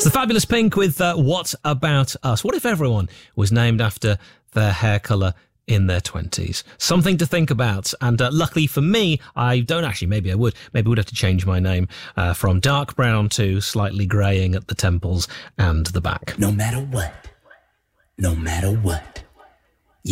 It's the Fabulous Pink with What About Us? What if everyone was named after their hair colour in their 20s? Something to think about. And luckily for me, I don't actually. Maybe I would. Maybe I would have to change my name from dark brown to slightly greying at the temples and the back. No matter what.